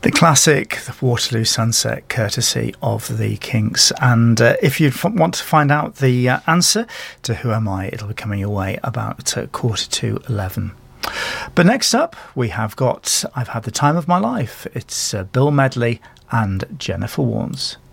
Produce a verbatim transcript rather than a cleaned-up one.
The classic the Waterloo Sunset, courtesy of the Kinks. And uh, if you f- want to find out the uh, answer to Who Am I, it'll be coming your way about uh, quarter to eleven. But next up, we have got I've Had the Time of My Life. It's uh, Bill Medley and Jennifer Warnes.